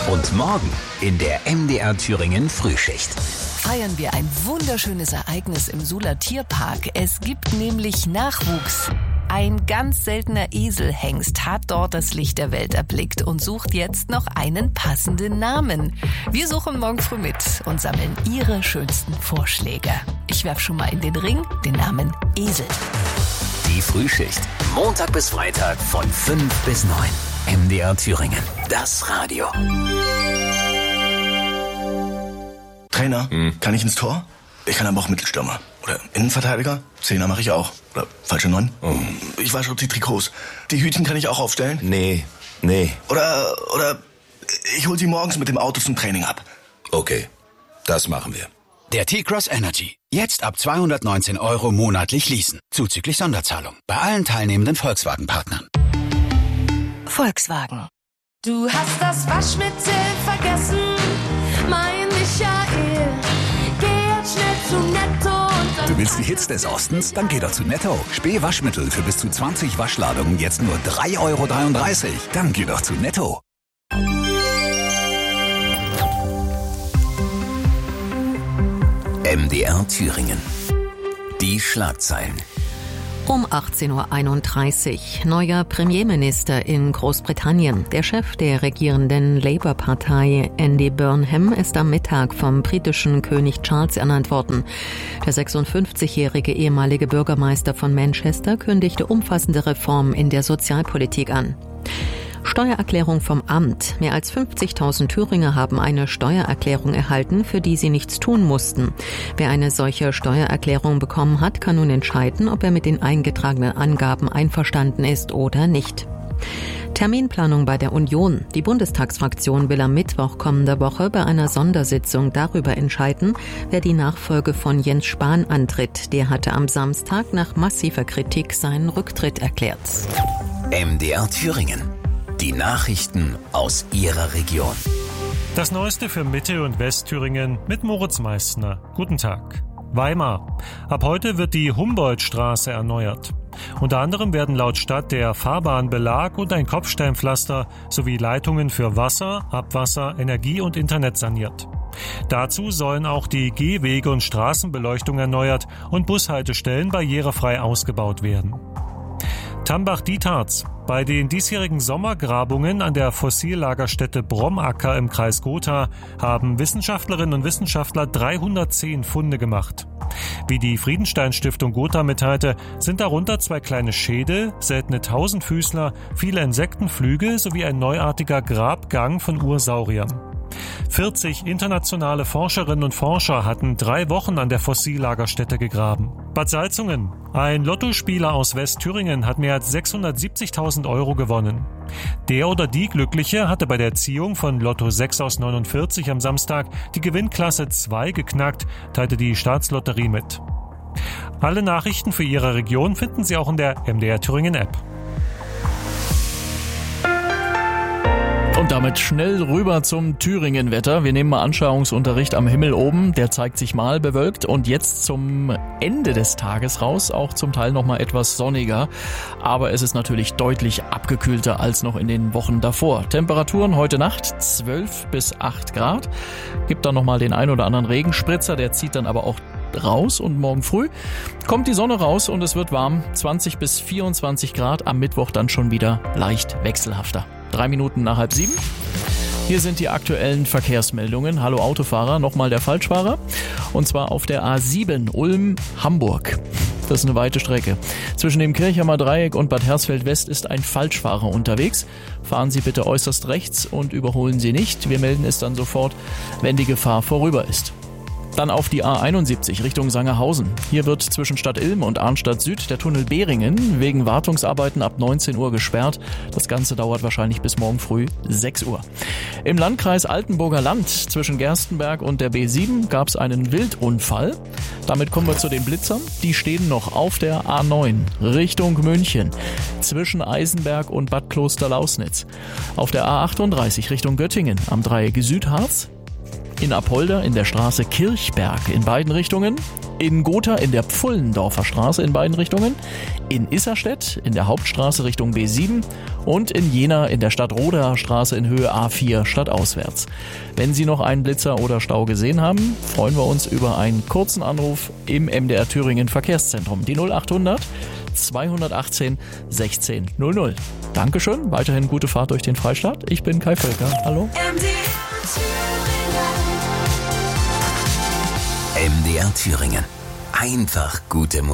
Und morgen in der MDR Thüringen Frühschicht. Feiern wir ein wunderschönes Ereignis im Suhler Tierpark. Es gibt nämlich Nachwuchs. Ein ganz seltener Eselhengst hat dort das Licht der Welt erblickt und sucht jetzt noch einen passenden Namen. Wir suchen morgen früh mit und sammeln Ihre schönsten Vorschläge. Ich werfe schon mal in den Ring den Namen Esel. Die Frühschicht. Montag bis Freitag von 5 bis 9. MDR Thüringen. Das Radio. Trainer, kann ich ins Tor? Ich kann aber auch Mittelstürmer. Oder Innenverteidiger? Zehner mache ich auch. Oder falsche 9? Ich wasche die Trikots. Die Hütchen kann ich auch aufstellen? Nee. Oder ich hol sie morgens mit dem Auto zum Training ab. Okay, das machen wir. Der T-Cross Energy. Jetzt ab 219 € monatlich leasen. Zuzüglich Sonderzahlung. Bei allen teilnehmenden Volkswagen-Partnern. Volkswagen. Du hast das Waschmittel vergessen, mein Michael. Geh jetzt schnell zu Netto und dann... Du willst die Hits des Ostens? Dann geh doch zu Netto. Spee-Waschmittel für bis zu 20 Waschladungen jetzt nur 3,33 €. Dann geh doch zu Netto. MDR Thüringen. Die Schlagzeilen. Um 18.31 Uhr. Neuer Premierminister in Großbritannien. Der Chef der regierenden Labour-Partei, Andy Burnham, ist am Mittag vom britischen König Charles ernannt worden. Der 56-jährige ehemalige Bürgermeister von Manchester kündigte umfassende Reformen in der Sozialpolitik an. Steuererklärung vom Amt. Mehr als 50.000 Thüringer haben eine Steuererklärung erhalten, für die sie nichts tun mussten. Wer eine solche Steuererklärung bekommen hat, kann nun entscheiden, ob er mit den eingetragenen Angaben einverstanden ist oder nicht. Terminplanung bei der Union. Die Bundestagsfraktion will am Mittwoch kommender Woche bei einer Sondersitzung darüber entscheiden, wer die Nachfolge von Jens Spahn antritt. Der hatte am Samstag nach massiver Kritik seinen Rücktritt erklärt. MDR Thüringen. Die Nachrichten aus Ihrer Region. Das Neueste für Mitte- und Westthüringen mit Moritz Meissner. Guten Tag. Weimar. Ab heute wird die Humboldtstraße erneuert. Unter anderem werden laut Stadt der Fahrbahnbelag und ein Kopfsteinpflaster sowie Leitungen für Wasser, Abwasser, Energie und Internet saniert. Dazu sollen auch die Gehwege und Straßenbeleuchtung erneuert und Bushaltestellen barrierefrei ausgebaut werden. Tambach-Dietharz. Bei den diesjährigen Sommergrabungen an der Fossillagerstätte Bromacker im Kreis Gotha haben Wissenschaftlerinnen und Wissenschaftler 310 Funde gemacht. Wie die Friedenstein-Stiftung Gotha mitteilte, sind darunter 2 kleine Schädel, seltene Tausendfüßler, viele Insektenflügel sowie ein neuartiger Grabgang von Ursauriern. 40 internationale Forscherinnen und Forscher hatten 3 Wochen an der Fossillagerstätte gegraben. Bad Salzungen. Ein Lottospieler aus Westthüringen hat mehr als 670.000 € gewonnen. Der oder die Glückliche hatte bei der Ziehung von Lotto 6 aus 49 am Samstag die Gewinnklasse 2 geknackt, teilte die Staatslotterie mit. Alle Nachrichten für Ihre Region finden Sie auch in der MDR Thüringen App. Und damit schnell rüber zum Thüringen-Wetter. Wir nehmen mal Anschauungsunterricht am Himmel oben. Der zeigt sich mal bewölkt und jetzt zum Ende des Tages raus. Auch zum Teil nochmal etwas sonniger. Aber es ist natürlich deutlich abgekühlter als noch in den Wochen davor. Temperaturen heute Nacht 12 bis 8 Grad. Gibt dann nochmal den ein oder anderen Regenspritzer. Der zieht dann aber auch raus und morgen früh kommt die Sonne raus und es wird warm. 20 bis 24 Grad. Am Mittwoch dann schon wieder leicht wechselhafter. 3 Minuten nach 6:30. Hier sind die aktuellen Verkehrsmeldungen. Hallo Autofahrer, nochmal der Falschfahrer. Und zwar auf der A7 Ulm-Hamburg. Das ist eine weite Strecke. Zwischen dem Kirchheimer Dreieck und Bad Hersfeld-West ist ein Falschfahrer unterwegs. Fahren Sie bitte äußerst rechts und überholen Sie nicht. Wir melden es dann sofort, wenn die Gefahr vorüber ist. Dann auf die A71 Richtung Sangerhausen. Hier wird zwischen Stadt Ilm und Arnstadt Süd der Tunnel Behringen wegen Wartungsarbeiten ab 19 Uhr gesperrt. Das Ganze dauert wahrscheinlich bis morgen früh 6 Uhr. Im Landkreis Altenburger Land zwischen Gerstenberg und der B7 gab es einen Wildunfall. Damit kommen wir zu den Blitzern. Die stehen noch auf der A9 Richtung München zwischen Eisenberg und Bad Klosterlausnitz. Auf der A38 Richtung Göttingen am Dreieck Südharz. In Apolda in der Straße Kirchberg in beiden Richtungen. In Gotha in der Pfullendorfer Straße in beiden Richtungen, in Isserstedt in der Hauptstraße Richtung B7 und in Jena in der Stadtroder Straße in Höhe A4 stadtauswärts. Wenn Sie noch einen Blitzer oder Stau gesehen haben, freuen wir uns über einen kurzen Anruf im MDR Thüringen Verkehrszentrum. Die 0800 218 16 00. Dankeschön, weiterhin gute Fahrt durch den Freistaat. Ich bin Kai Völker. Hallo. MDR Thüringen. Einfach gute Musik.